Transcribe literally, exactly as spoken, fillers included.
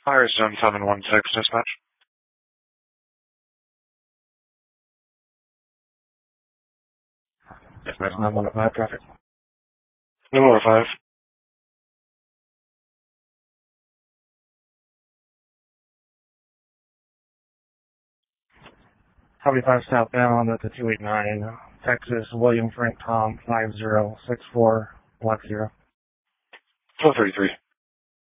Fire Zone seven one six, dispatch. Dispatch nine one five, traffic. Number five. seventy-five southbound at the two eighty-nine, Texas, William Frank Tom, five zero six four, block zero. four thirty-three.